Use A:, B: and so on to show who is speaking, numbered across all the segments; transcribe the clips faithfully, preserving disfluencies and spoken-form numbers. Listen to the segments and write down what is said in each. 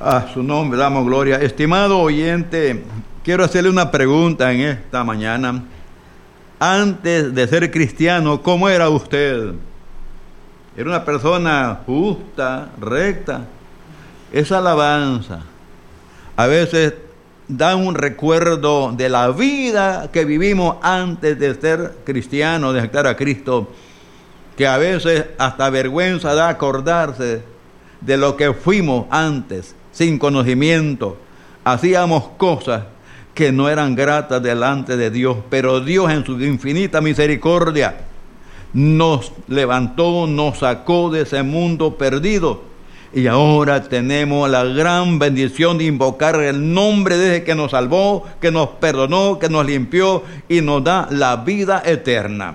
A: A su nombre damos gloria. Estimado oyente, quiero hacerle una pregunta en esta mañana. Antes de ser cristiano, ¿cómo era usted? ¿Era una persona justa, recta? Esa alabanza a veces da un recuerdo de la vida que vivimos antes de ser cristianos, de aceptar a Cristo, que a veces hasta vergüenza da acordarse de lo que fuimos antes, sin conocimiento. Hacíamos cosas que no eran gratas delante de Dios, pero Dios en su infinita misericordia nos levantó, nos sacó de ese mundo perdido, y ahora tenemos la gran bendición de invocar el nombre de ese que nos salvó, que nos perdonó, que nos limpió y nos da la vida eterna.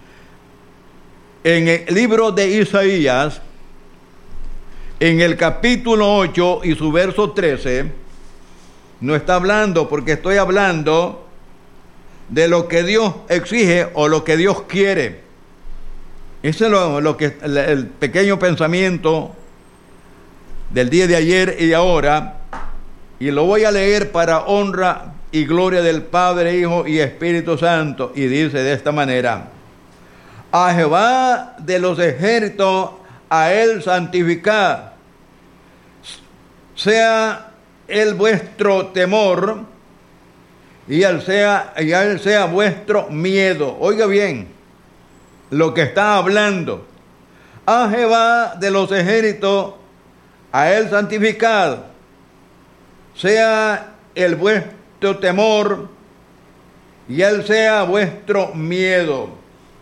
A: En el libro de Isaías, en el capítulo ocho y su verso trece, no está hablando, porque estoy hablando de lo que Dios exige o lo que Dios quiere. Ese es lo, lo que el, el pequeño pensamiento del día de ayer y ahora, y lo voy a leer para honra y gloria del Padre, Hijo y Espíritu Santo, y dice de esta manera: a Jehová de los ejércitos, a él santificad, sea él vuestro temor, y a él sea, y a él sea vuestro miedo. Oiga bien lo que está hablando. A Jehová de los ejércitos, a él santificad, sea el vuestro temor, y él sea vuestro miedo.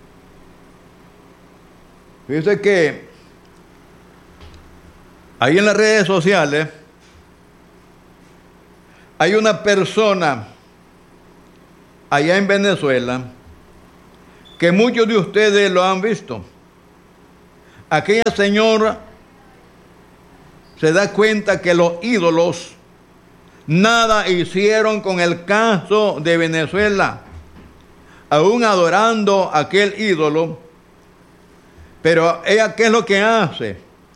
A: Fíjense que ahí en las redes sociales hay una persona allá en Venezuela que muchos de ustedes lo han visto. Aquella señora se da cuenta que los ídolos nada hicieron con el caso de Venezuela, aún adorando a aquel ídolo. Pero ella, ¿qué es lo que hace?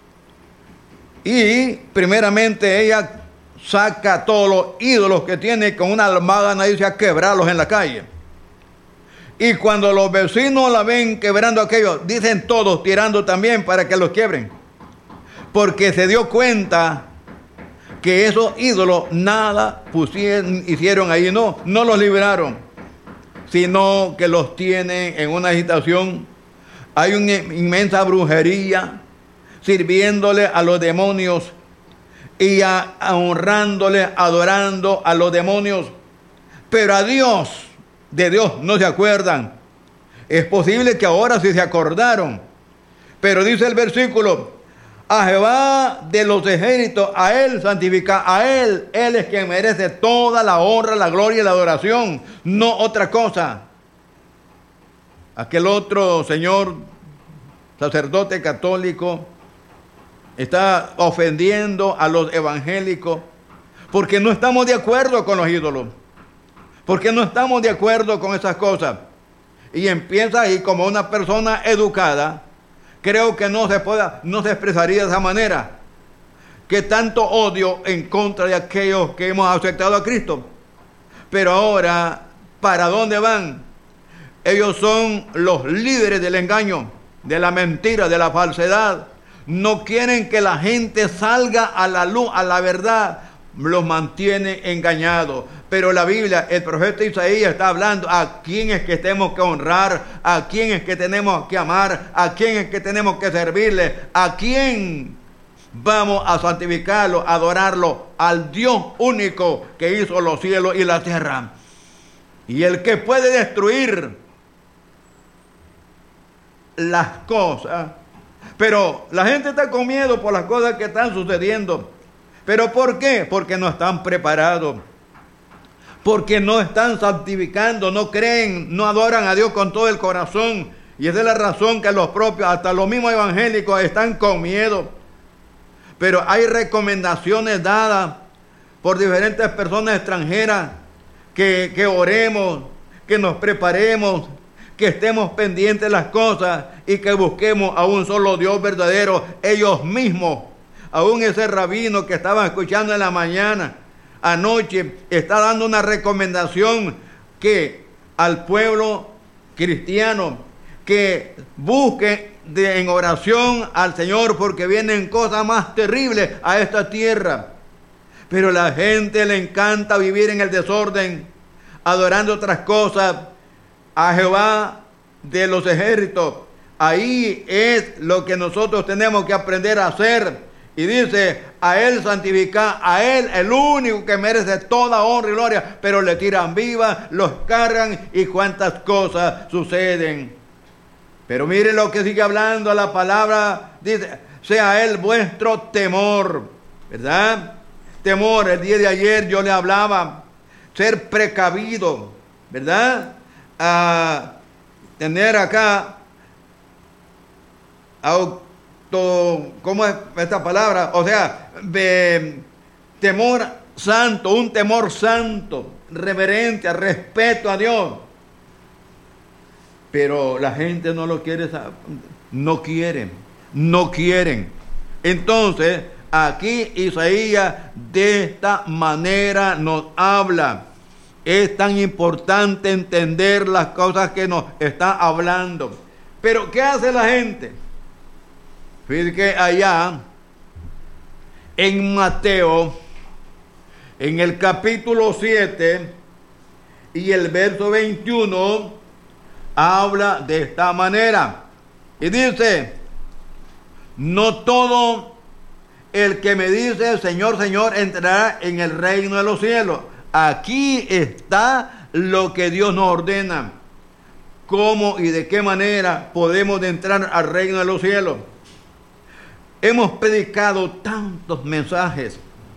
A: Y primeramente ella saca todos los ídolos que tiene con una almada y dice a quebrarlos en la calle. Y cuando los vecinos la ven quebrando aquello, dicen todos tirando también para que los quiebren. Porque se dio cuenta que esos ídolos nada pusieron, hicieron ahí, no, no los liberaron, sino que los tienen en una agitación. Hay una inmensa brujería sirviéndole a los demonios y a, a honrándole, adorando a los demonios. Pero a Dios, de Dios no se acuerdan. Es posible que ahora sí se acordaron. Pero dice el versículo: a Jehová de los ejércitos, a él santifica, a él, él es quien merece toda la honra, la gloria y la adoración, no otra cosa. Aquel otro señor, sacerdote católico, está ofendiendo a los evangélicos porque no estamos de acuerdo con los ídolos, porque no estamos de acuerdo con esas cosas. Y empieza ahí como una persona educada. Creo que no se pueda, no se expresaría de esa manera. Que tanto odio en contra de aquellos que hemos aceptado a Cristo. Pero ahora, ¿para dónde van? Ellos son los líderes del engaño, de la mentira, de la falsedad. No quieren que la gente salga a la luz, a la verdad. Los mantiene engañados. Pero la Biblia, el profeta Isaías está hablando a quién es que tenemos que honrar, a quién es que tenemos que amar, a quién es que tenemos que servirle, a quién vamos a santificarlo, adorarlo, al Dios único que hizo los cielos y la tierra. Y el que puede destruir las cosas. Pero la gente está con miedo por las cosas que están sucediendo. ¿Pero por qué? Porque no están preparados. Porque no están santificando, no creen, no adoran a Dios con todo el corazón. Y esa es la razón que los propios, hasta los mismos evangélicos, están con miedo. Pero hay recomendaciones dadas por diferentes personas extranjeras que, que oremos, que nos preparemos, que estemos pendientes de las cosas y que busquemos a un solo Dios verdadero. Ellos mismos Aún ese rabino que estaba escuchando en la mañana, anoche, está dando una recomendación que al pueblo cristiano que busque de, en oración al Señor, porque vienen cosas más terribles a esta tierra. Pero a la gente le encanta vivir en el desorden, adorando otras cosas, a Jehová de los ejércitos. Ahí es lo que nosotros tenemos que aprender a hacer. Y dice, a Él santificar, a Él el único que merece toda honra y gloria, pero le tiran viva, los cargan y cuántas cosas suceden. Pero mire lo que sigue hablando la palabra, dice, sea Él vuestro temor, ¿verdad? Temor, el día de ayer yo le hablaba, ser precavido, ¿verdad? A tener acá, auto, ¿cómo es esta palabra? O sea, de, temor santo, un temor santo, reverente, respeto a Dios. Pero la gente no lo quiere, no quieren, no quieren. Entonces, aquí Isaías de esta manera nos habla. Es tan importante entender las cosas que nos está hablando. Pero ¿qué hace la gente? Fíjate que allá en Mateo, en el capítulo siete y el verso veintiuno, habla de esta manera. Y dice, no todo el que me dice Señor, Señor, entrará en el reino de los cielos. Aquí está lo que Dios nos ordena. ¿Cómo y de qué manera podemos entrar al reino de los cielos? Hemos predicado tantos mensajes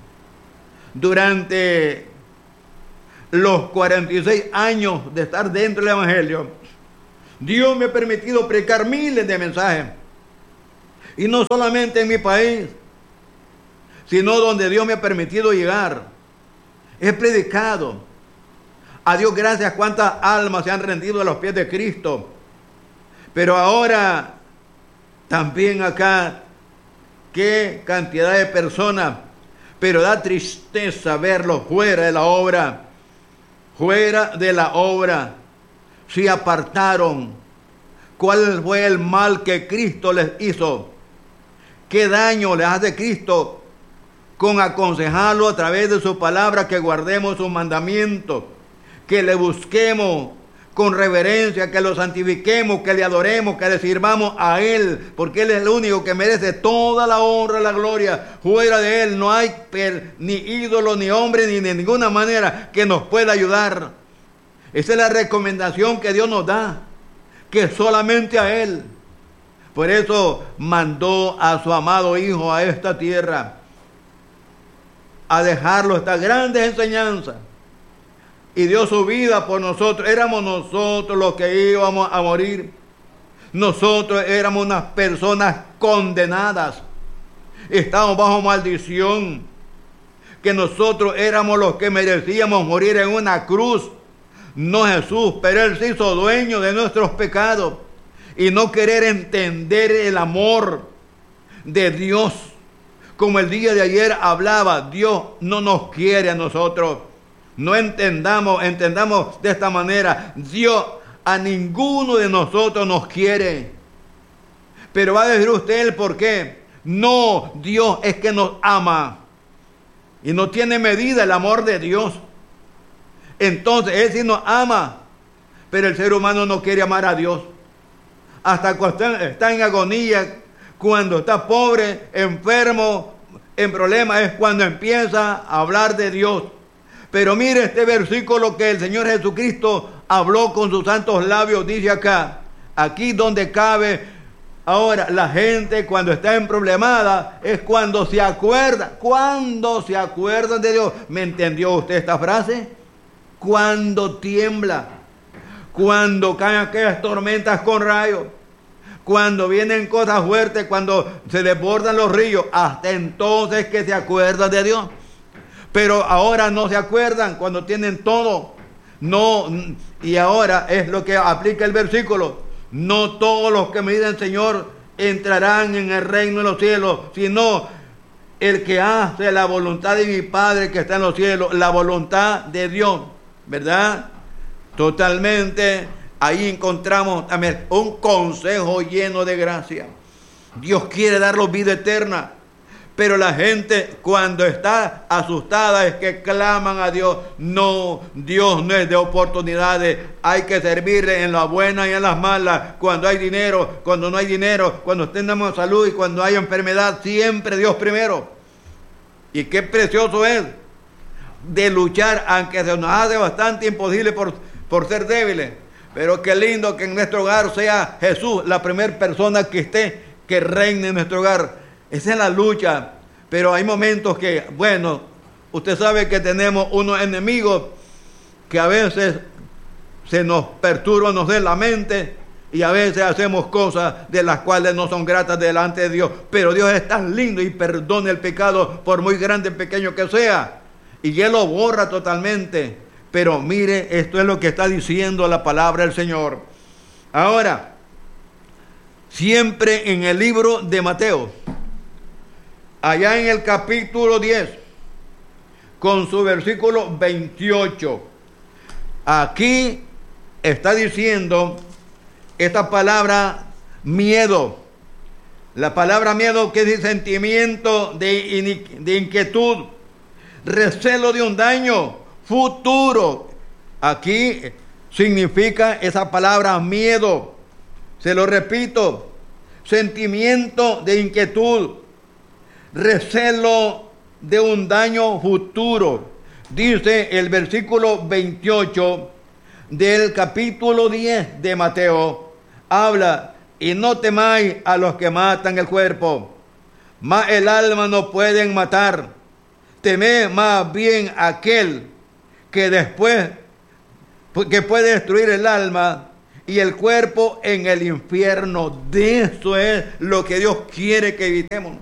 A: durante los cuarenta y seis años de estar dentro del Evangelio. Dios me ha permitido predicar miles de mensajes. Y no solamente en mi país, sino donde Dios me ha permitido llegar. He predicado. A Dios gracias, cuántas almas se han rendido a los pies de Cristo. Pero ahora, también acá, qué cantidad de personas. Pero da tristeza verlos fuera de la obra. Fuera de la obra. Se apartaron. ¿Cuál fue el mal que Cristo les hizo? ¿Qué daño les hace Cristo con aconsejarlo a través de su palabra, que guardemos sus mandamientos, que le busquemos con reverencia, que lo santifiquemos, que le adoremos, que le sirvamos a Él, porque Él es el único que merece toda la honra y la gloria? Fuera de Él no hay per, ni ídolo, ni hombre, ni de ninguna manera que nos pueda ayudar. Esa es la recomendación que Dios nos da, que solamente a Él. Por eso mandó a su amado Hijo a esta tierra, a dejarlo estas grandes enseñanzas, y dio su vida por nosotros. Éramos nosotros los que íbamos a morir. Nosotros éramos unas personas condenadas, estábamos bajo maldición, que nosotros éramos los que merecíamos morir en una cruz, no Jesús. Pero Él se hizo dueño de nuestros pecados, y no querer entender el amor de Dios. Como el día de ayer hablaba, Dios no nos quiere a nosotros. No entendamos, entendamos de esta manera. Dios a ninguno de nosotros nos quiere. Pero va a decir usted el por qué. No, Dios es que nos ama. Y no tiene medida el amor de Dios. Entonces, Él sí nos ama. Pero el ser humano no quiere amar a Dios. Hasta cuando está, está en agonía, cuando está pobre, enfermo, en problemas, es cuando empieza a hablar de Dios. Pero mire este versículo que el Señor Jesucristo habló con sus santos labios. Dice acá, aquí donde cabe. Ahora, la gente cuando está en problemada es cuando se acuerda. Cuando se acuerdan de Dios. ¿Me entendió usted esta frase? Cuando tiembla. Cuando caen aquellas tormentas con rayos. Cuando vienen cosas fuertes, cuando se desbordan los ríos, hasta entonces que se acuerdan de Dios. Pero ahora no se acuerdan cuando tienen todo. No, y ahora es lo que aplica el versículo. No todos los que me dicen Señor entrarán en el reino de los cielos, sino el que hace la voluntad de mi Padre que está en los cielos, la voluntad de Dios, ¿verdad? Totalmente, ahí encontramos también un consejo lleno de gracia. Dios quiere darnos vida eterna, pero la gente cuando está asustada es que claman a Dios. No, Dios no es de oportunidades, hay que servirle en las buenas y en las malas, cuando hay dinero, cuando no hay dinero, cuando tenemos salud y cuando hay enfermedad, siempre Dios primero. Y qué precioso es de luchar, aunque se nos hace bastante imposible por, por ser débiles, pero qué lindo que en nuestro hogar sea Jesús la primera persona que esté, que reine en nuestro hogar. Esa es la lucha, pero hay momentos que, bueno, usted sabe que tenemos unos enemigos que a veces se nos perturban, nos den la mente, y a veces hacemos cosas de las cuales no son gratas delante de Dios, pero Dios es tan lindo y perdona el pecado por muy grande o pequeño que sea, y Él lo borra totalmente. Pero mire, esto es lo que está diciendo la palabra del Señor. Ahora, siempre en el libro de Mateo, allá en el capítulo diez, con su versículo veintiocho, aquí está diciendo esta palabra miedo. La palabra miedo que dice sentimiento de, de inquietud, recelo de un daño futuro. Aquí significa esa palabra miedo. Se lo repito, sentimiento de inquietud, recelo de un daño futuro. Dice el versículo veintiocho del capítulo diez de Mateo, habla: y no temáis a los que matan el cuerpo, mas el alma no pueden matar. Temed más bien a aquel que después, que puede destruir el alma y el cuerpo en el infierno. De eso es lo que Dios quiere que evitemos.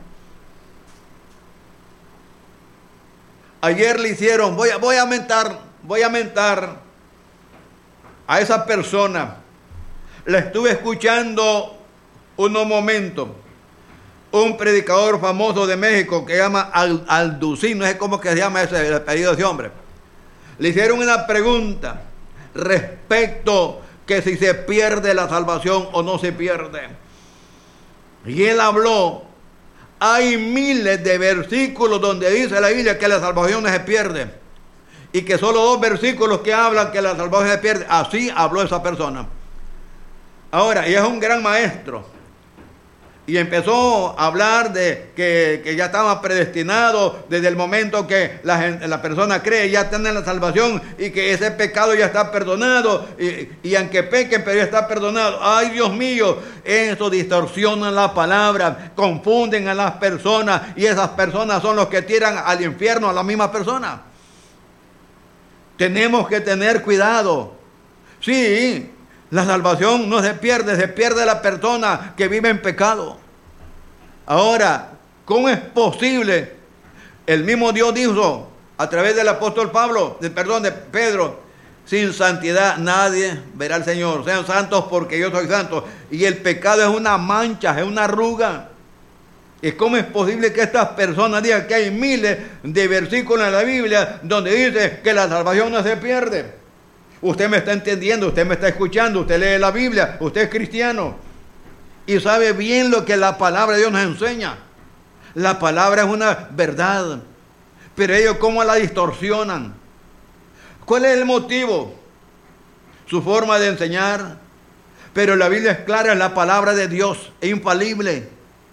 A: Ayer le hicieron, voy a, voy a mentar, voy a mentar a esa persona. La estuve escuchando unos momentos. Un predicador famoso de México que se llama Alducín, no sé cómo que se llama ese, el apellido de ese hombre. Le hicieron una pregunta respecto que si se pierde la salvación o no se pierde. Y él habló. Hay miles de versículos donde dice la Biblia que la salvación no se pierde, y que solo dos versículos que hablan que la salvación se pierde. Así habló esa persona. Ahora, y es un gran maestro, y empezó a hablar de que, que ya estaba predestinado desde el momento que la, la persona cree, ya tiene la salvación, y que ese pecado ya está perdonado, y, y aunque pequen, pero ya está perdonado. Ay, Dios mío, eso distorsiona la palabra, confunden a las personas, y esas personas son los que tiran al infierno a la misma persona. Tenemos que tener cuidado. Sí, la salvación no se pierde, se pierde la persona que vive en pecado. Ahora, ¿cómo es posible? El mismo Dios dijo a través del apóstol Pablo, de, perdón, de Pedro: sin santidad nadie verá al Señor. Sean santos porque yo soy santo. Y el pecado es una mancha, es una arruga. ¿Y cómo es posible que estas personas digan que hay miles de versículos en la Biblia donde dice que la salvación no se pierde? Usted me está entendiendo, usted me está escuchando, usted lee la Biblia, usted es cristiano y sabe bien lo que la palabra de Dios nos enseña. La palabra es una verdad, pero ellos cómo la distorsionan. ¿Cuál es el motivo? Su forma de enseñar. Pero la Biblia es clara, es la palabra de Dios, es infalible.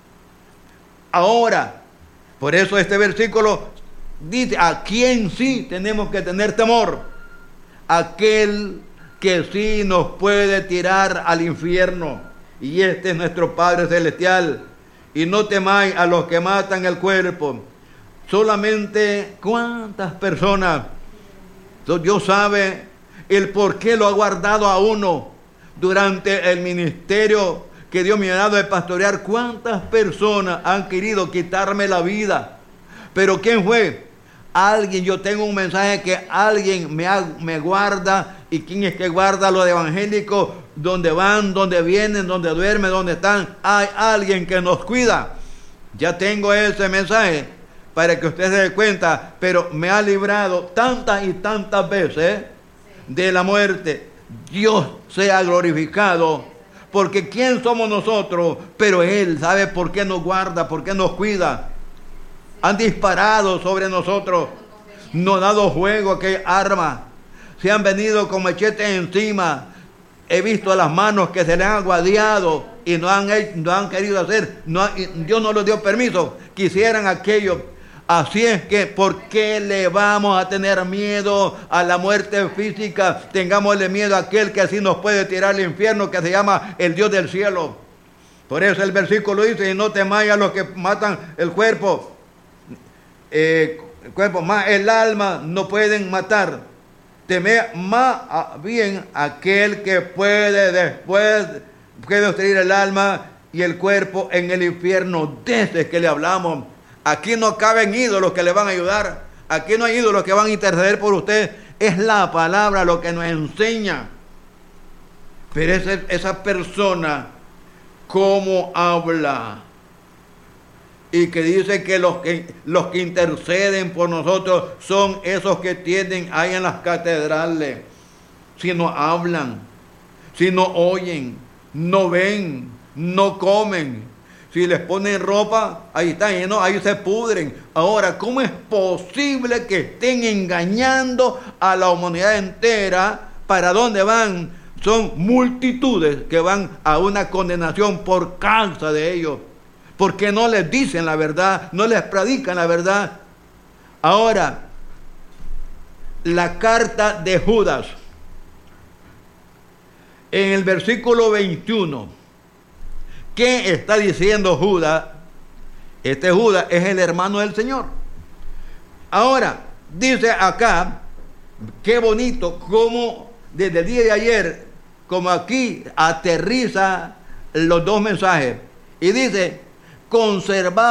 A: Ahora, por eso este versículo dice: ¿a quién sí tenemos que tener temor? Aquel que sí nos puede tirar al infierno, y este es nuestro Padre Celestial. Y no temáis a los que matan el cuerpo. Solamente cuántas personas, Dios sabe el por qué lo ha guardado a uno durante el ministerio que Dios me ha dado de pastorear. Cuántas personas han querido quitarme la vida, pero ¿quién fue? Alguien. Yo tengo un mensaje que alguien me, ha, me guarda. ¿Y quién es que guarda los evangélicos? Donde van, donde vienen, donde duermen, donde están, hay alguien que nos cuida. Ya tengo ese mensaje. para que usted se dé cuenta, pero me ha librado tantas y tantas veces de la muerte. Dios sea glorificado, porque ¿quién somos nosotros? Pero Él sabe por qué nos guarda, por qué nos cuida. Han disparado sobre nosotros, nos han dado juego a que arma, se han venido con machetes encima. He visto las manos que se le han aguadeado y no han, no han querido hacer, no, Dios no les dio permiso, quisieran aquello. Así es que, ¿por qué le vamos a tener miedo a la muerte física? Tengámosle miedo a aquel que así nos puede tirar al infierno, que se llama el Dios del cielo. Por eso el versículo dice, y no temáis a los que matan el cuerpo, eh, el cuerpo más el alma no pueden matar. Temed más bien aquel que puede después, puede destruir el alma y el cuerpo en el infierno, desde que le hablamos. Aquí no caben ídolos que le van a ayudar. Aquí no hay ídolos que van a interceder por usted. Es la palabra lo que nos enseña. Pero esa, esa persona, ¿cómo habla? Y que dice que los, que los que interceden por nosotros son esos que tienen ahí en las catedrales. Si no hablan, si no oyen, no ven, no comen. Si les ponen ropa, ahí están, ¿no? Ahí se pudren. Ahora, ¿cómo es posible que estén engañando a la humanidad entera? ¿Para dónde van? Son multitudes que van a una condenación por causa de ellos. Porque no les dicen la verdad, no les predican la verdad. Ahora, la carta de Judas, en el versículo veintiuno, ¿qué está diciendo Judas? Este Judas es el hermano del Señor. Ahora, dice acá, qué bonito, como desde el día de ayer, como aquí aterriza los dos mensajes. Y dice, conservar